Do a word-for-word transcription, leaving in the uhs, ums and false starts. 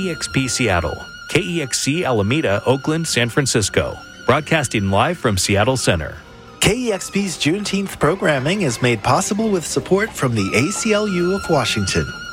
E X P Seattle, K E X C Alameda, Oakland, San Francisco. Broadcasting live from Seattle Center. K E X P's Juneteenth programming is made possible with support from the A C L U of Washington.